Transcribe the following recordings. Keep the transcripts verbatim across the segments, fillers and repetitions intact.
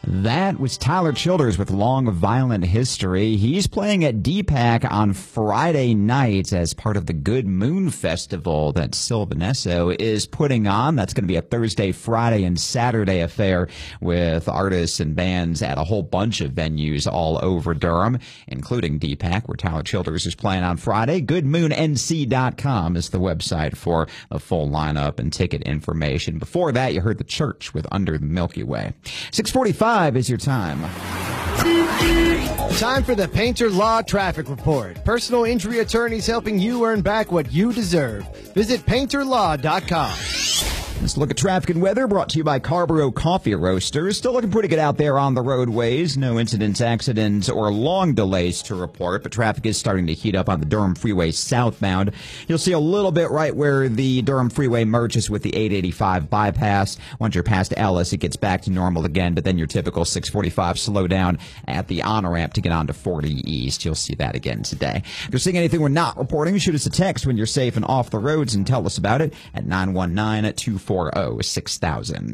That was Tyler Childers with Long Violent History. He's playing at D PAC on Friday night as part of the Good Moon Festival that Sylvanesso is putting on. That's going to be a Thursday, Friday, and Saturday affair with artists and bands at a whole bunch of venues all over Durham, including D PAC, where Tyler Childers is playing on Friday. good moon n c dot com is the website for the full lineup and ticket information. Before that, you heard The Church with Under the Milky Way. six forty-five is your time. Time for the Painter Law Traffic Report. Personal injury attorneys helping you earn back what you deserve. Visit painter law dot com. Let's look at traffic and weather, brought to you by Carborough Coffee Roasters. Still looking pretty good out there on the roadways. No incidents, accidents, or long delays to report, but traffic is starting to heat up on the Durham Freeway southbound. You'll see a little bit right where the Durham Freeway merges with the eight eighty-five bypass. Once you're past Ellis, it gets back to normal again, but then your typical six forty-five slowdown at the on-ramp to get onto forty East. You'll see that again today. If you're seeing anything we're not reporting, shoot us a text when you're safe and off the roads and tell us about it at nine one nine, two four zero, six thousand.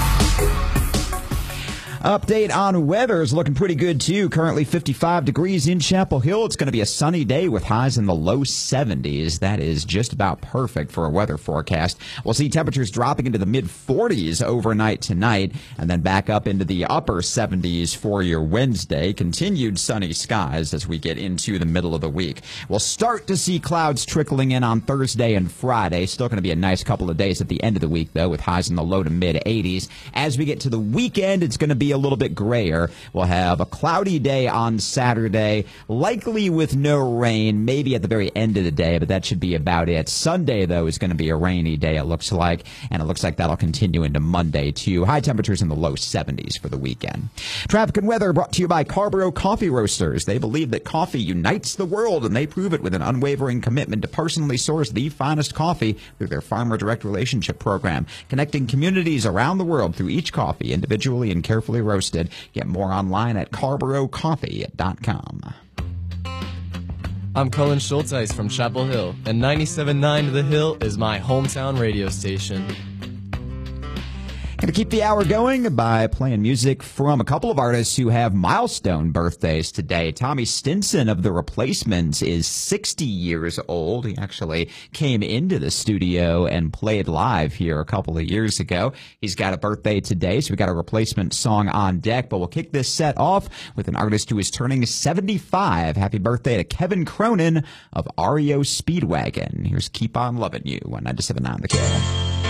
Update on weather is looking pretty good, too. Currently fifty-five degrees in Chapel Hill. It's going to be a sunny day with highs in the low seventies. That is just about perfect for a weather forecast. We'll see temperatures dropping into the mid forties overnight tonight and then back up into the upper seventies for your Wednesday. Continued sunny skies as we get into the middle of the week. We'll start to see clouds trickling in on Thursday and Friday. Still going to be a nice couple of days at the end of the week, though, with highs in the low to mid eighties. As we get to the weekend, it's going to be a little bit grayer. We'll have a cloudy day on Saturday, likely with no rain, maybe at the very end of the day, but that should be about it. Sunday, though, is going to be a rainy day, it looks like, and it looks like that'll continue into Monday, too. High temperatures in the low seventies for the weekend. Traffic and weather brought to you by Carborough Coffee Roasters. They believe that coffee unites the world, and they prove it with an unwavering commitment to personally source the finest coffee through their Farmer Direct Relationship Program, connecting communities around the world through each coffee, individually and carefully roasted. Get more online at carborough coffee dot com. I'm Cullen Schulteis from Chapel Hill, and ninety-seven point nine The Hill is my hometown radio station. Going to keep the hour going by playing music from a couple of artists who have milestone birthdays today. Tommy Stinson of The Replacements is sixty years old. He actually came into the studio and played live here a couple of years ago. He's got a birthday today, so we got a Replacement song on deck, but we'll kick this set off with an artist who is turning seventy-five. Happy birthday to Kevin Cronin of R E O Speedwagon. Here's Keep On Loving You on ninety-seven point nine The Kill.